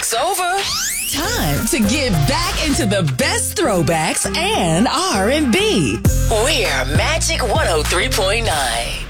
Throwbacks over. Time to get back into the best throwbacks and R&B. We're Magic 103.9.